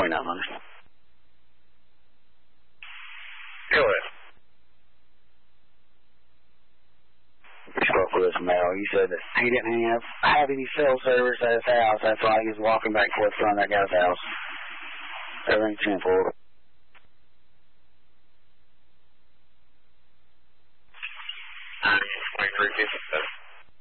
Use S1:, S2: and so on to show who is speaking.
S1: 2900.
S2: Go ahead.
S1: We spoke with his mail. He said that he didn't have any cell service at his house. That's why he was walking back and forth from that guy's house. Everything's simple.
S2: 2350.